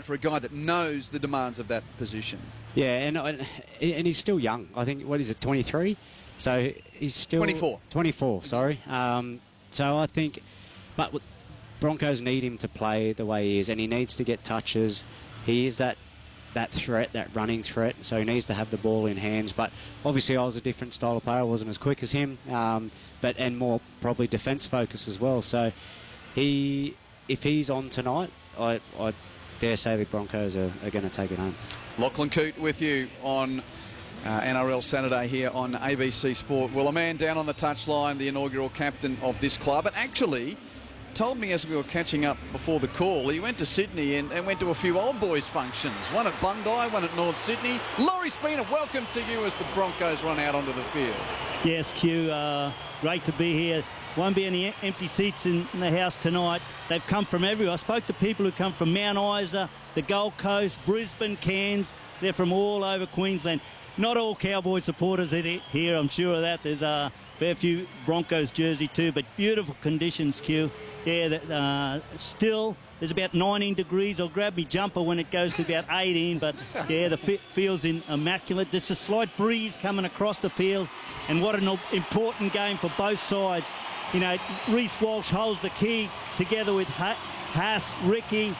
for a guy that knows the demands of that position. Yeah, and he's still young. I think, what is it, 23? So he's still... 24. 24, sorry. So I think... But Broncos need him to play the way he is, and he needs to get touches. He is that threat, that running threat, so he needs to have the ball in hands. But obviously I was a different style of player. I wasn't as quick as him, and more probably defence focused as well. So if he's on tonight, I dare say the Broncos are going to take it home. Lachlan Coote with you on NRL Saturday here on ABC Sport. Well, a man down on the touchline, the inaugural captain of this club, and actually told me as we were catching up before the call, he went to Sydney and went to a few old boys functions. One at Bondi, one at North Sydney. Laurie Spina, welcome to you as the Broncos run out onto the field. Yes, Q, great to be here. Won't be any empty seats in the house tonight. They've come from everywhere. I spoke to people who come from Mount Isa, the Gold Coast, Brisbane, Cairns. They're from all over Queensland. Not all Cowboy supporters here, I'm sure of that. There's a fair few Broncos jersey too, but beautiful conditions, Q. Yeah, still, there's about 19 degrees. I'll grab me jumper when it goes to about 18, but yeah, the field's immaculate. There's a slight breeze coming across the field, and what an important game for both sides. You know, Reece Walsh holds the key together with Haas, Ricky,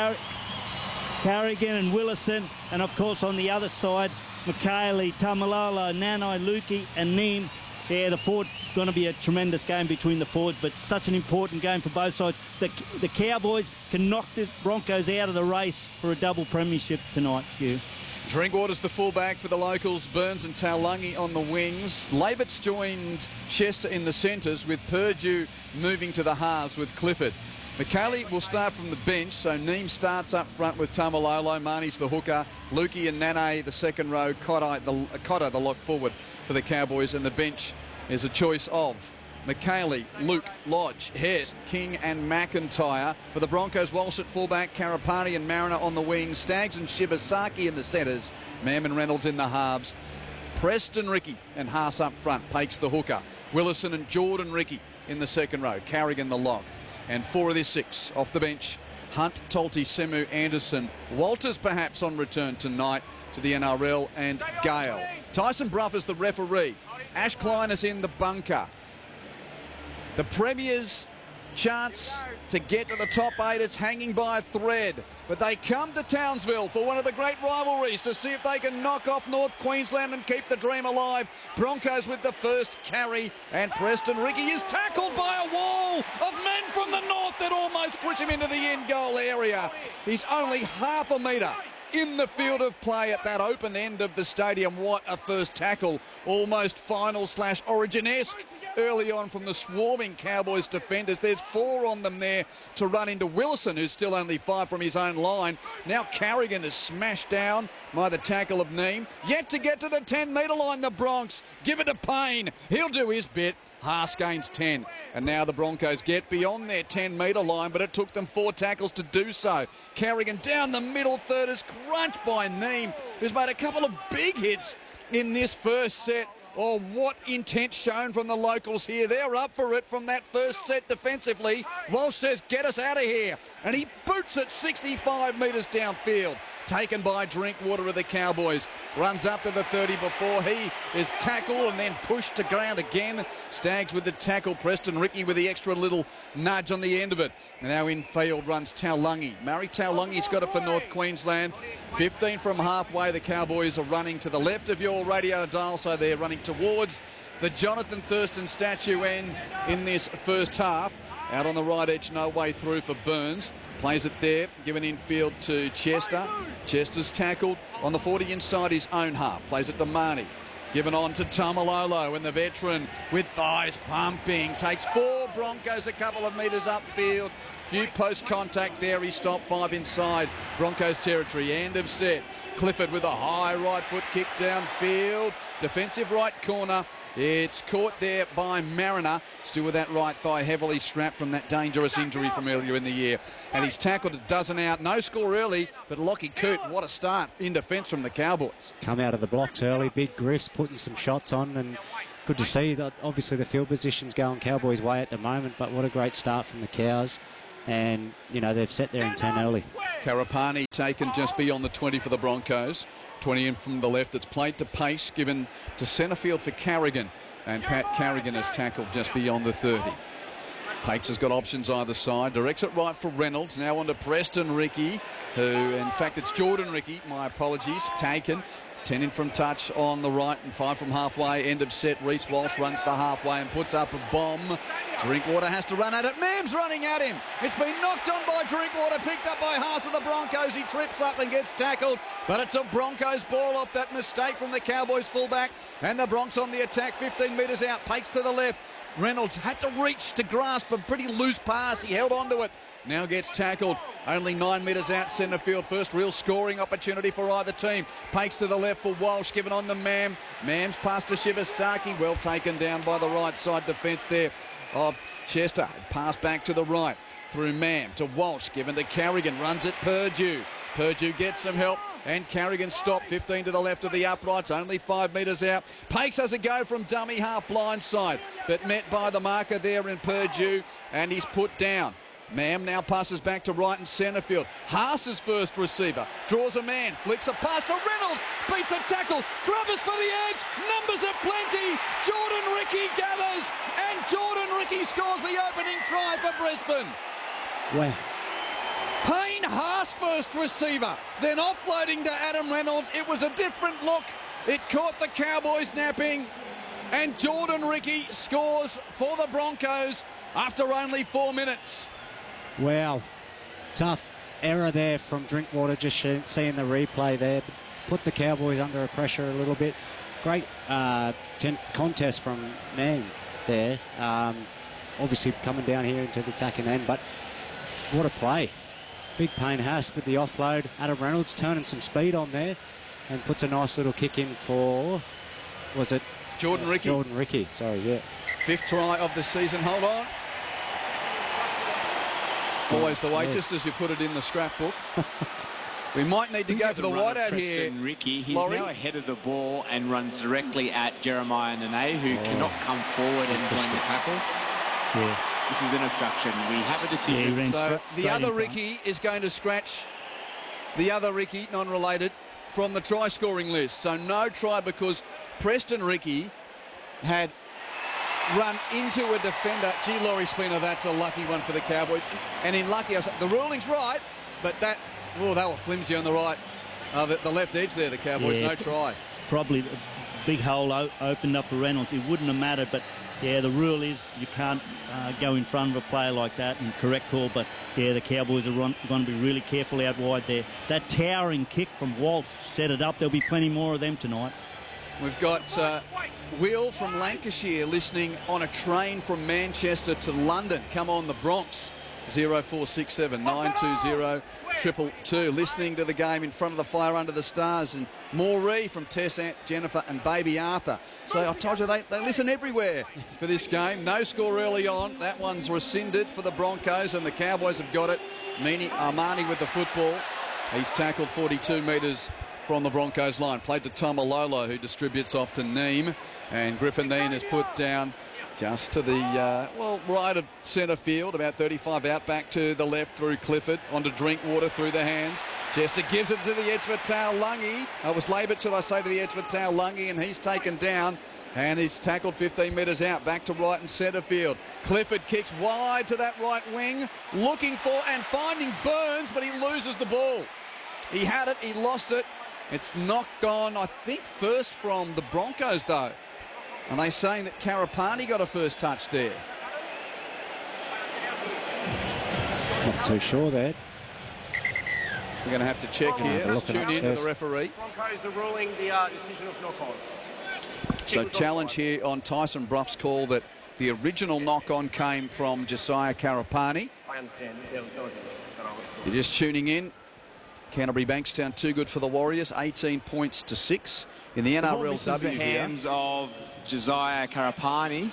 Carrigan and Willison, and of course on the other side, Mikaele, Tamalolo, Nanai, Lukey and Neem. Yeah, the forward going to be a tremendous game between the forwards, but such an important game for both sides. The Cowboys can knock the Broncos out of the race for a double premiership tonight, Hugh. Drinkwater's the fullback for the locals, Burns and Taulagi on the wings. Labert's joined Chester in the centres, with Purdue moving to the halves with Clifford. Mikaele will start from the bench, so Neem starts up front with Tamalolo, Marnie's the hooker, Lukey and Nane the second row, Cotter the lock forward for the Cowboys, and the bench is a choice of Mikaele, Luke, Lodge, Hess, King and McIntyre. For the Broncos, Walsh at fullback, Karapani and Mariner on the wings, Staggs and Shibasaki in the centres, Mam and Reynolds in the halves, Preston Ricky and Haas up front, Pakes the hooker, Willison and Jordan Ricky in the second row, Carrigan the lock. And 4 of their 6 off the bench, Hunt, Tolte, Semu, Anderson, Walters perhaps on return tonight to the NRL, and Gale. Tyson Brough is the referee. Ash Klein is in the bunker. The Premier's chance to get to the top 8, it's hanging by a thread. But they come to Townsville for one of the great rivalries to see if they can knock off North Queensland and keep the dream alive. Broncos with the first carry, and Preston Ricky is tackled by a wall of men from the north that almost push him into the end goal area. He's only half a metre in the field of play at that open end of the stadium. What a first tackle, almost final/Origin-esque early on from the swarming Cowboys defenders. There's 4 on them there to run into Willison, who's still only 5 from his own line. Now Carrigan is smashed down by the tackle of Neem. Yet to get to the 10-metre line, the Bronx. Give it to Payne. He'll do his bit. Haas gains 10. And now the Broncos get beyond their 10-metre line, but it took them 4 tackles to do so. Carrigan down the middle third is crunched by Neem, who's made a couple of big hits in this first set. Oh, what intent shown from the locals here. They're up for it from that first set defensively. Walsh says, get us out of here. And he boots it 65 metres downfield. Taken by Drinkwater of the Cowboys. Runs up to the 30 before he is tackled and then pushed to ground again. Staggs with the tackle. Preston Ricky with the extra little nudge on the end of it. And now in field runs Taulagi. Murray Taulagi's got it for North Queensland. 15 from halfway. The Cowboys are running to the left of your radio dial, so they're running towards the Jonathan Thurston statue end in this first half. Out on the right edge, no way through for Burns. Plays it there, given infield to Chester. Chester's tackled on the 40 inside his own half. Plays it to Marnie. Given on to Tamalolo, and the veteran with thighs pumping. Takes 4 Broncos a couple of metres upfield. Few post contact there. He stopped 5 inside Broncos territory. End of set. Clifford with a high right foot kick downfield. Defensive right corner. It's caught there by Mariner. Still with that right thigh heavily strapped from that dangerous injury from earlier in the year. And he's tackled a dozen out. No score early, but Lockie Coote, what a start in defence from the Cowboys. Come out of the blocks early, big griffs, putting some shots on, and good to see that. Obviously the field position's going Cowboys' way at the moment, but what a great start from the Cows. And, you know, they've set their intent early. Karapani taken just beyond the 20 for the Broncos. 20 in from the left. It's played to Pace, given to centre field for Carrigan. And Pat Carrigan has tackled just beyond the 30. Pace has got options either side. Directs it right for Reynolds. Now on to Preston Ricky, who, in fact, it's Jordan Ricky. My apologies. Taken. 10 in from touch on the right and 5 from halfway. End of set. Reece Walsh runs to halfway and puts up a bomb. Drinkwater has to run at it. Mam's running at him. It's been knocked on by Drinkwater. Picked up by Haas of the Broncos. He trips up and gets tackled. But it's a Broncos ball off that mistake from the Cowboys fullback. And the Bronx on the attack. 15 metres out. Pace to the left. Reynolds had to reach to grasp a pretty loose pass. He held on to it. Now gets tackled. Only 9 metres out centre field. First real scoring opportunity for either team. Pace to the left for Walsh. Given on to Mam. Mam's pass to Shibasaki. Well taken down by the right side defence there of Chester. Pass back to the right through Mam to Walsh. Given to Carrigan. Runs it Purdue. Purdue gets some help. And Carrigan stopped. 15 to the left of the uprights. Only 5 metres out. Pace has a go from dummy half blind side. But met by the marker there in Purdue. And he's put down. Mam now passes back to right and centre field. Haas's first receiver. Draws a man. Flicks a pass to Reynolds. Beats a tackle. Grubbers for the edge. Numbers are plenty. Jordan Ricky gathers. And Jordan Ricky scores the opening try for Brisbane. Wow. Payne Haas first receiver. Then offloading to Adam Reynolds. It was a different look. It caught the Cowboys napping. And Jordan Ricky scores for the Broncos after only 4 minutes. Wow. Tough error there from Drinkwater, just seeing the replay there. Put the Cowboys under pressure a little bit. Great contest from Mann there. Obviously coming down here into the attacking end, but what a play. Big Payne Haas with the offload. Adam Reynolds turning some speed on there and puts a nice little kick in for, was it? Jordan Ricky. Jordan Ricky, sorry, yeah. 5th try of the season. Hold on. Always the way, just as you put it in the scrapbook. We might need to go for the whiteout here. Ricky, he's Laurie. now ahead of the ball and runs directly at Jeremiah Nene, who cannot come forward and join the tackle. Yeah. This is an obstruction. We have a decision. Yeah, So straight the other in front. Ricky is going to scratch the other Ricky, non-related, from the try-scoring list. So no try because Preston Ricky had run into a defender. Gee, Laurie Spina, that's a lucky one for the Cowboys. And in lucky, the ruling's right, but that, oh, they were flimsy on the right, the left edge there, the Cowboys, Yeah, no try. Probably the big hole opened up for Reynolds. It wouldn't have mattered, but yeah, the rule is you can't go in front of a player like that, and correct call, but yeah, the Cowboys are going to be really careful out wide there. That towering kick from Walsh set it up. There'll be plenty more of them tonight. We've got Will from Lancashire listening on a train from Manchester to London. Come on, the Bronx. 0467 920 222. Listening to the game in front of the fire under the stars. And Maureen from Tess, Aunt Jennifer and baby Arthur. So I told you they listen everywhere for this game. No score early on. That one's rescinded for the Broncos and the Cowboys have got it. Armani with the football. He's tackled 42 metres from the Broncos line. Played to Tomalolo, who distributes off to Neem. And Griffin Neem is put down just to the, right of centre field, about 35 out, back to the left through Clifford, onto Drinkwater through the hands. Chester gives it to the edge for Taulagi. It was Labert, should I say, to the edge for Taulagi, and he's taken down. And he's tackled 15 metres out, back to right and centre field. Clifford kicks wide to that right wing, looking for and finding Burns, but he loses the ball. He had it, he lost it. It's knocked on, I think, first from the Broncos, though. And they're saying that Karapani got a first touch there. Not too sure there. We're going to have to check here. Let's tune in to the referee. Broncos are ruling the decision of knock-on. So challenge here on Tyson Bruff's call that the original knock-on came from Josiah Karapani. I understand. There was noise. You're just tuning in. Canterbury Bankstown too good for the Warriors, 18 points to 6 in the NRLW This is the here. hands of Josiah Karapani.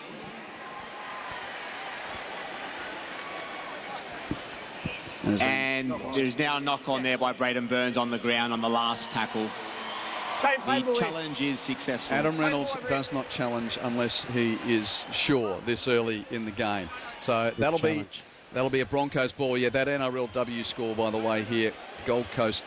And there's now a knock on there by Braden Burns on the ground on the last tackle. The challenge is successful. Adam Reynolds does not challenge unless he is sure this early in the game. So that'll be a Broncos ball. Yeah, that NRLW score, by the way, here. Gold Coast